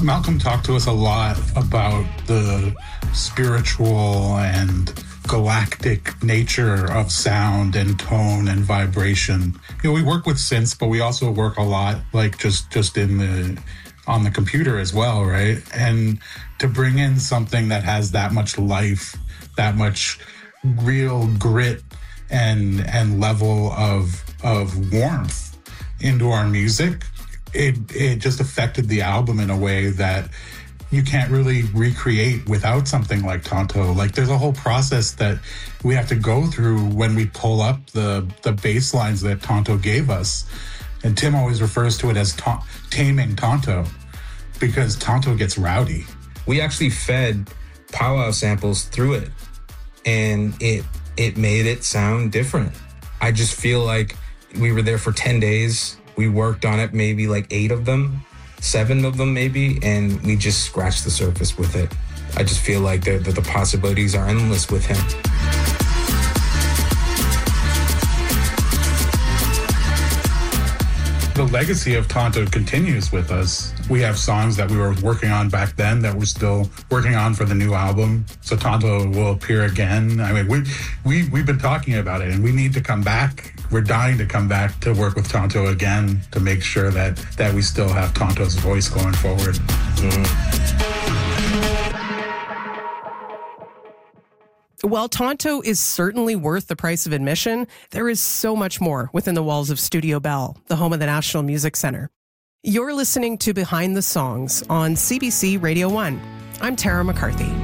Malcolm talked to us a lot about the spiritual and galactic nature of sound and tone and vibration. We work with synths, but we also work a lot like just on the computer as well, right? And to bring in something that has that much life, that much real grit and level of warmth into our music, it just affected the album in a way that you can't really recreate without something like Tonto. Like, there's a whole process that we have to go through when we pull up the bass lines that Tonto gave us. And Tim always refers to it as taming Tonto, because Tonto gets rowdy. We actually fed powwow samples through it, and it made it sound different. I just feel like we were there for 10 days. We worked on it, maybe like 8 of them, 7 of them maybe, and we just scratched the surface with it. I just feel like the possibilities are endless with him. The legacy of Tonto continues with us. We have songs that we were working on back then that we're still working on for the new album. So Tonto will appear again. I mean, we've been talking about it, and we need to come back. We're dying to come back to work with Tonto again to make sure that we still have Tonto's voice going forward. While Tonto is certainly worth the price of admission, there is so much more within the walls of Studio Bell, the home of the National Music Centre. You're listening to Behind the Songs on CBC Radio 1. I'm Tara McCarthy.